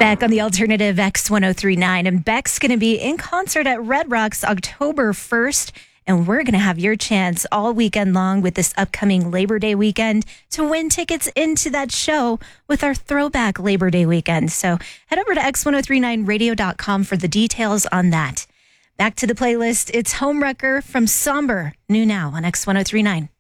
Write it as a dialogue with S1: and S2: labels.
S1: Back on the alternative X1039, and Beck's going to be in concert at Red Rocks October 1st. And we're going to have your chance all weekend long with this upcoming Labor Day weekend to win tickets into that show with our throwback Labor Day weekend. So head over to x1039radio.com for the details on that. Back to the playlist. It's Homewrecker from Somber, new now on X1039.